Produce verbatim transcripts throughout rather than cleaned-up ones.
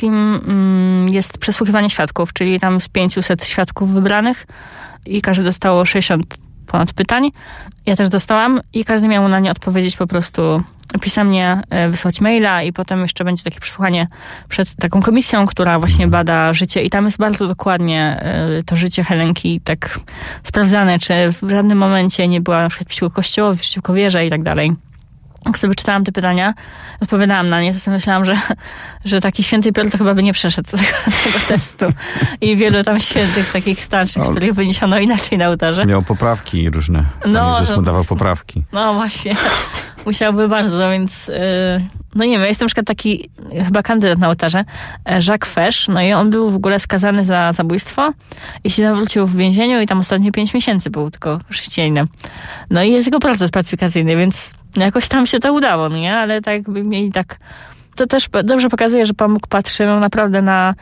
wszystkim mm, jest przesłuchiwanie świadków, czyli tam z pięciuset świadków wybranych i każdy dostało sześćdziesiąt ponad pytań. Ja też dostałam i każdy miał na nie odpowiedzieć po prostu pisemnie, wysłać maila i potem jeszcze będzie takie przesłuchanie przed taką komisją, która właśnie bada życie i tam jest bardzo dokładnie to życie Helenki tak sprawdzane, czy w żadnym momencie nie była na przykład przeciwko kościołowi, przeciwko wierze i tak dalej. Jak sobie czytałam te pytania, odpowiadałam na nie, to sobie myślałam, że, że taki święty Piotr to chyba by nie przeszedł tego, tego testu. I wielu tam świętych takich starszych, których wyniesiono inaczej na ołtarze. Miał poprawki różne. Pan no, Jezus mu dawał poprawki. No właśnie, musiałby bardzo, więc yy, no nie wiem, jest na przykład taki chyba kandydat na ołtarze, Jacques Fesch, no i on był w ogóle skazany za zabójstwo i się nawrócił w więzieniu i tam ostatnio pięć miesięcy był tylko chrześcijaninem. No i jest jego proces pacyfikacyjny, więc jakoś tam się to udało, no nie? Ale tak by mieli tak... To też dobrze pokazuje, że Pan Bóg patrzy no, naprawdę na...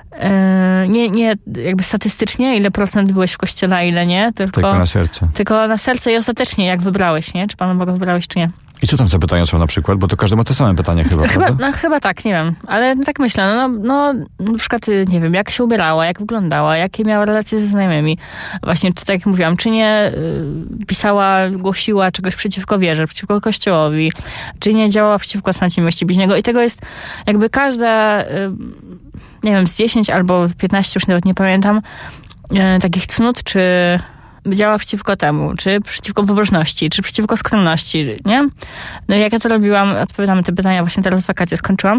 Yy, nie, nie jakby statystycznie, ile procent byłeś w kościele, a ile nie. Tylko, tylko na serce. Tylko na serce i ostatecznie, jak wybrałeś, nie? Czy Pana Boga wybrałeś, czy nie. I co tam za pytania są na przykład? Bo to każdy ma te same pytania chyba, chyba prawda? No chyba tak, nie wiem. Ale tak myślę, no, no na przykład, nie wiem, jak się ubierała, jak wyglądała, jakie miała relacje ze znajomymi. Właśnie tak jak mówiłam, czy nie y, pisała, głosiła czegoś przeciwko wierze, przeciwko kościołowi, czy nie działała przeciwko cnocie miłości bliźniego. I tego jest jakby każda, y, nie wiem, z dziesięć albo piętnaście, już nawet nie pamiętam, y, takich cnót, czy działa przeciwko temu, czy przeciwko pobożności, czy przeciwko skromności, nie? No i jak ja to robiłam, odpowiadam na te pytania, właśnie teraz w wakacje skończyłam,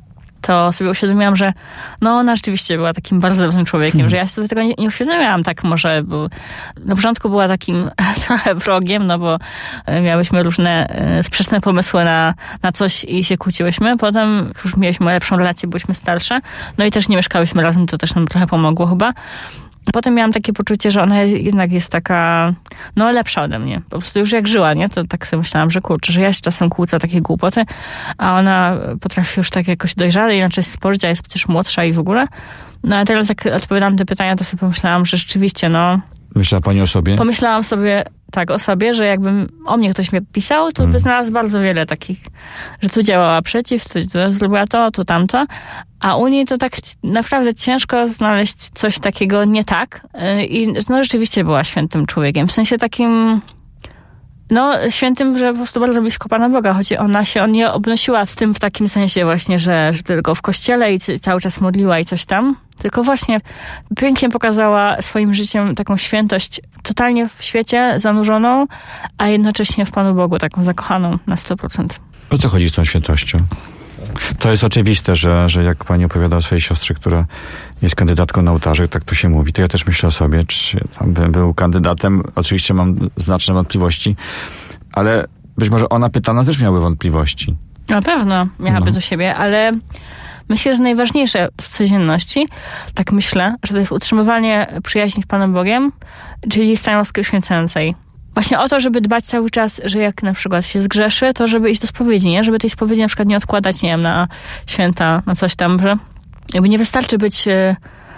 to sobie uświadomiłam, że no ona rzeczywiście była takim bardzo dobrym człowiekiem, hmm. że ja sobie tego nie, nie uświadomiłam tak może, bo na początku była takim trochę wrogiem, no bo miałyśmy różne sprzeczne pomysły na, na coś i się kłóciłyśmy. Potem już mieliśmy lepszą relację, byliśmy starsze, no i też nie mieszkałyśmy razem, to też nam trochę pomogło chyba. Potem miałam takie poczucie, że ona jednak jest taka, no lepsza ode mnie. Po prostu już jak żyła, nie? To tak sobie myślałam, że kurczę, że ja się czasem kłócę takie głupoty, a ona potrafi już tak jakoś dojrzale, inaczej spojrzeć, a jest przecież młodsza i w ogóle. No a teraz jak odpowiadam te pytania, to sobie pomyślałam, że rzeczywiście, no... Myślała pani o sobie? Pomyślałam sobie, tak, o sobie, że jakby o mnie ktoś mnie pisał, to hmm. by znalazł bardzo wiele takich, że tu działała przeciw, tu, tu zrobiła to, tu tamto, a u niej to tak naprawdę ciężko znaleźć coś takiego nie tak. I no rzeczywiście była świętym człowiekiem. W sensie takim, no świętym, że po prostu bardzo blisko Pana Boga, choć ona się nie obnosiła z tym w takim sensie właśnie, że, że tylko w kościele i cały czas modliła i coś tam. Tylko właśnie pięknie pokazała swoim życiem taką świętość totalnie w świecie zanurzoną, a jednocześnie w Panu Bogu taką zakochaną na sto procent. O co chodzi z tą świętością? To jest oczywiste, że, że jak pani opowiada o swojej siostrze, która jest kandydatką na ołtarze, tak to się mówi, to ja też myślę o sobie, czy tam by był kandydatem. Oczywiście mam znaczne wątpliwości, ale być może ona pytana też miały wątpliwości. Na pewno miałaby no. do siebie, ale myślę, że najważniejsze w codzienności, tak myślę, że to jest utrzymywanie przyjaźni z Panem Bogiem, czyli stanie łaski uświęcającej. Właśnie o to, żeby dbać cały czas, że jak na przykład się zgrzeszy, to żeby iść do spowiedzi, nie? Żeby tej spowiedzi na przykład nie odkładać, nie wiem, na święta, na coś tam, że jakby nie wystarczy być e,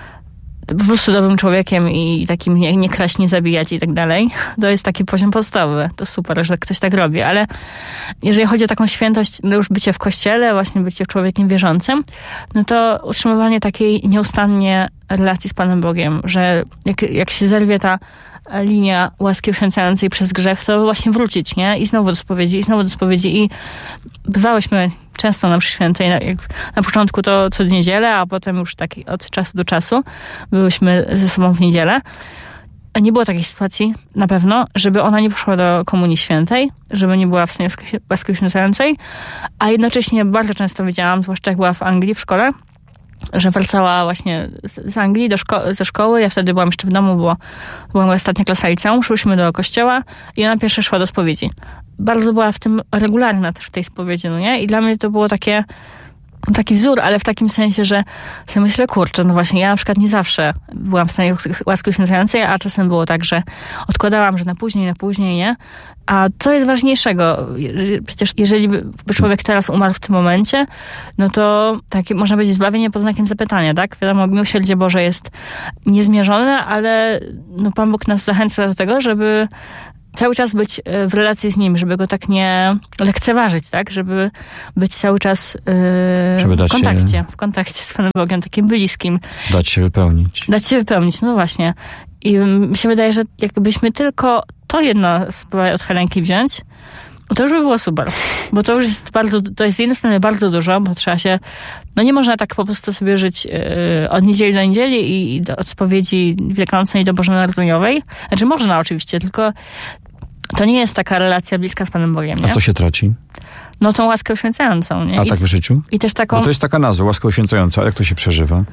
po prostu dobrym człowiekiem i takim nie, nie kraść, nie zabijać i tak dalej. To jest taki poziom podstawowy. To super, że ktoś tak robi, ale jeżeli chodzi o taką świętość, no już bycie w kościele, właśnie bycie człowiekiem wierzącym, no to utrzymywanie takiej nieustannie relacji z Panem Bogiem, że jak, jak się zerwie ta linia łaski uświęcającej przez grzech, to właśnie wrócić, nie? I znowu do spowiedzi, i znowu do spowiedzi. I bywałyśmy często na mszy świętej, na, jak na początku to co niedzielę, a potem już tak od czasu do czasu byłyśmy ze sobą w niedzielę. Nie było takiej sytuacji, na pewno, żeby ona nie poszła do Komunii Świętej, żeby nie była w stanie łaski uświęcającej, a jednocześnie bardzo często widziałam, zwłaszcza jak była w Anglii w szkole, że wracała właśnie z Anglii do szko- ze szkoły. Ja wtedy byłam jeszcze w domu, bo była moja ostatnia klasa liceum. Szłyśmy do kościoła i ona pierwsza szła do spowiedzi. Bardzo była w tym regularna też w tej spowiedzi, no nie? I dla mnie to było takie taki wzór, ale w takim sensie, że sobie myślę, kurczę, no właśnie ja na przykład nie zawsze byłam w stanie łaski uświęcającej, a czasem było tak, że odkładałam, że na później, na później, nie? A co jest ważniejszego? Przecież jeżeli by człowiek teraz umarł w tym momencie, no to takie można powiedzieć zbawienie pod znakiem zapytania, tak? Wiadomo, miłosierdzie Boże jest niezmierzone, ale no Pan Bóg nas zachęca do tego, żeby cały czas być w relacji z nim, żeby go tak nie lekceważyć, tak? Żeby być cały czas yy, w kontakcie, się, w kontakcie z Panem Bogiem, takim bliskim. Dać się wypełnić. Dać się wypełnić, no właśnie. I mi się wydaje, że jakbyśmy tylko to jedno spróbowali od Helenki wziąć, to już by było super. Bo to już jest bardzo, to jest z jednej strony bardzo dużo, bo trzeba się, no nie można tak po prostu sobie żyć yy, od niedzieli do niedzieli i, i do, od spowiedzi wielkanocnej do bożonarodzeniowej. Znaczy można oczywiście, tylko to nie jest taka relacja bliska z Panem Bogiem, nie? A co się traci? No tą łaskę uświęcającą, nie? A I, tak w życiu? I też taką... Bo to jest taka nazwa, łaska uświęcająca. A jak to się przeżywa?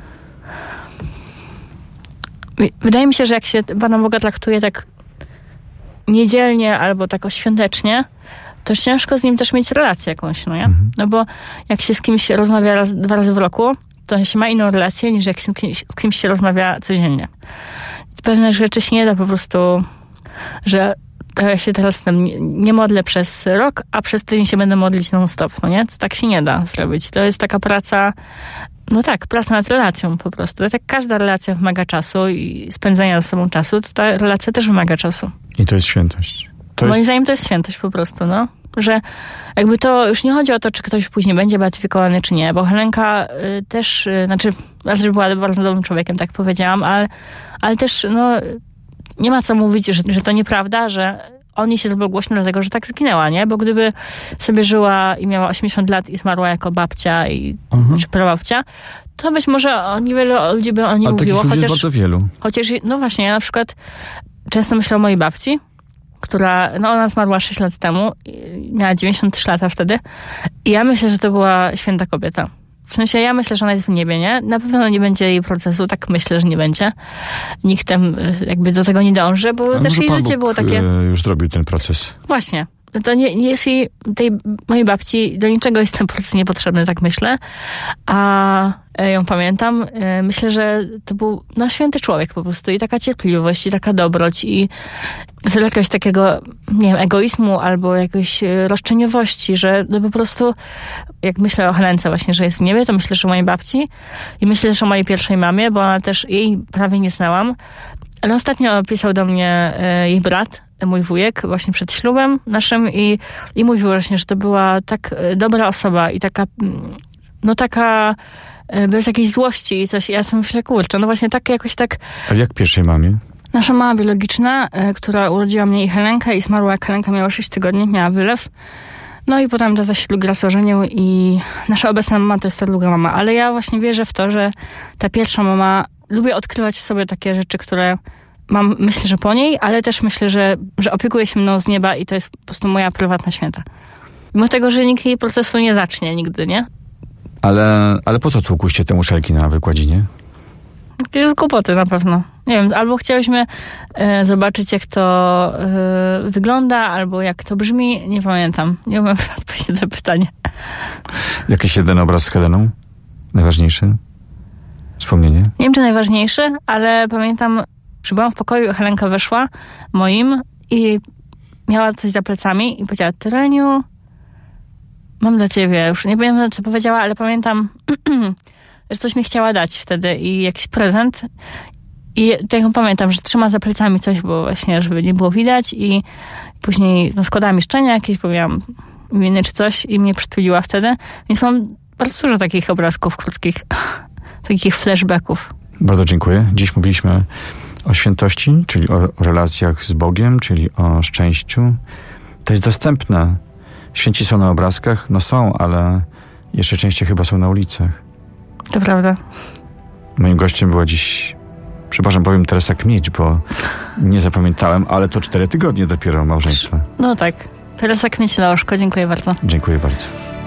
Wydaje mi się, że jak się Pana Boga traktuje tak niedzielnie albo tak świątecznie, to ciężko z nim też mieć relację jakąś, no nie? Mhm. No bo jak się z kimś rozmawia raz, dwa razy w roku, to się ma inną relację, niż jak z kimś, z kimś się rozmawia codziennie. Pewne rzeczy się nie da po prostu, że ja się teraz tam nie, nie modlę przez rok, a przez tydzień się będę modlić non-stop, no nie? To tak się nie da zrobić. To jest taka praca, no tak, praca nad relacją po prostu. Tak każda relacja wymaga czasu i spędzania ze sobą czasu, to ta relacja też wymaga czasu. I to jest świętość. To Moim jest... zdaniem to jest świętość po prostu, no. Że jakby to już nie chodzi o to, czy ktoś później będzie beatyfikowany, czy nie, bo Helenka y, też, y, znaczy raz, że była bardzo dobrym człowiekiem, tak powiedziałam, ale, ale też, no, nie ma co mówić, że, że to nieprawda, że o niej się zrobiło głośno dlatego, że tak zginęła, nie? Bo gdyby sobie żyła i miała osiemdziesiąt lat i zmarła jako babcia i, mhm. czy prababcia, to być może o niewiele ludzi by o niej ale mówiło. Takich chociaż, jest bardzo wielu. Chociaż, no właśnie, ja na przykład często myślę o mojej babci, która, no ona zmarła sześć lat temu, miała dziewięćdziesiąt trzy lata wtedy i ja myślę, że to była święta kobieta. W sensie ja myślę, że ona jest w niebie, nie? Na pewno nie będzie jej procesu, tak myślę, że nie będzie. Nikt tam jakby do tego nie dąży, bo A też jej życie Bóg było takie... już zrobił ten proces. Właśnie. To nie, nie jest jej, tej mojej babci, do niczego jest ten proces niepotrzebny, tak myślę. A ją pamiętam. Myślę, że to był no, święty człowiek po prostu. I taka cierpliwość, i taka dobroć, i z jakiegoś takiego, nie wiem, egoizmu albo jakiejś roszczeniowości, że no, po prostu, jak myślę o Helence właśnie, że jest w niebie, to myślę, że o mojej babci i myślę też o mojej pierwszej mamie, bo ona też, jej prawie nie znałam. Ale ostatnio pisał do mnie jej brat, mój wujek, właśnie przed ślubem naszym i, i mówił właśnie, że to była tak dobra osoba i taka, no taka bez jakiejś złości i coś. I ja sobie myślę, kurczę, no właśnie tak jakoś tak... A jak pierwszej mamie? Nasza mama biologiczna, która urodziła mnie i Helenkę i zmarła, jak Helenka miała sześć tygodni, miała wylew. No i potem tata się drugi raz ożenił i nasza obecna mama to jest ta druga mama. Ale ja właśnie wierzę w to, że ta pierwsza mama, lubię odkrywać w sobie takie rzeczy, które mam, myślę, że po niej, ale też myślę, że, że opiekuje się mną z nieba i to jest po prostu moja prywatna święta. Mimo tego, że nikt jej procesu nie zacznie nigdy, nie? Ale, ale po co tłukłyście te muszelki na wykładzinie? To jest głupoty na pewno. Nie wiem, albo chciałyśmy e, zobaczyć, jak to e, wygląda, albo jak to brzmi. Nie pamiętam. Nie umiem odpowiedzieć na to pytanie. Jakiś jeden obraz z Heleną? Najważniejszy? Wspomnienie? Nie wiem, czy najważniejszy, ale pamiętam, że byłam w pokoju, Helenka weszła moim i miała coś za plecami i powiedziała: Tereniu, mam dla ciebie. Już nie wiem, co powiedziała, ale pamiętam, że coś mi chciała dać wtedy i jakiś prezent. I tak pamiętam, że trzyma za plecami coś, bo właśnie, żeby nie było widać i później no, składała mi szczenia jakieś, bo miałam imieniny czy coś i mnie przytuliła wtedy. Więc mam bardzo dużo takich obrazków krótkich, takich flashbacków. Bardzo dziękuję. Dziś mówiliśmy o świętości, czyli o relacjach z Bogiem, czyli o szczęściu. To jest dostępne. Święci są na obrazkach? No są, ale jeszcze częściej chyba są na ulicach. To prawda. Moim gościem była dziś, przepraszam, powiem Teresa Kmieć, bo nie zapamiętałem, ale to cztery tygodnie dopiero małżeństwa. No tak. Teresa Kmieć-Leoszko, dziękuję bardzo. Dziękuję bardzo.